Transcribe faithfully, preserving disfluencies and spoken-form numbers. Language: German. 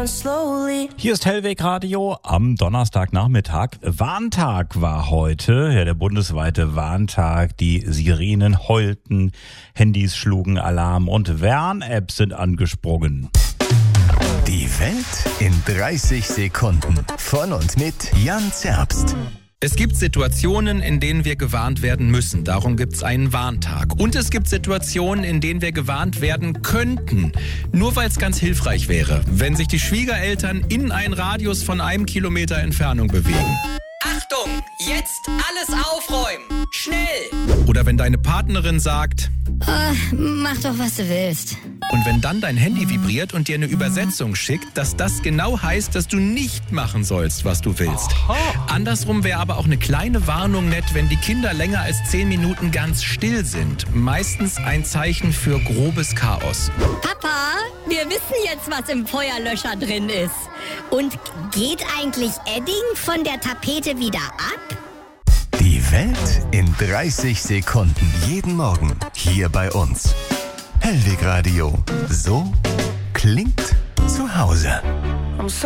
down slowly. Hier ist Hellweg Radio am Donnerstagnachmittag. Warntag war heute, ja, der bundesweite Warntag. Die Sirenen heulten, Handys schlugen Alarm und Warn-Apps sind angesprungen. Die Welt in dreißig Sekunden. Von und mit Jan Zerbst. Es gibt Situationen, in denen wir gewarnt werden müssen. Darum gibt es einen Warntag. Und es gibt Situationen, in denen wir gewarnt werden könnten. Nur weil es ganz hilfreich wäre, wenn sich die Schwiegereltern in einen Radius von einem Kilometer Entfernung bewegen. Achtung, jetzt alles aufräumen. Schnell! Oder wenn deine Partnerin sagt... Oh, mach doch, was du willst. Und wenn dann dein Handy vibriert und dir eine Übersetzung schickt, dass das genau heißt, dass du nicht machen sollst, was du willst. Aha. Andersrum wäre aber auch eine kleine Warnung nett, wenn die Kinder länger als zehn Minuten ganz still sind. Meistens ein Zeichen für grobes Chaos. Papa, wir wissen jetzt, was im Feuerlöscher drin ist. Und geht eigentlich Edding von der Tapete wieder ab? Die Welt in dreißig Sekunden. Jeden Morgen hier bei uns. Hellweg Radio. So klingt zu Hause.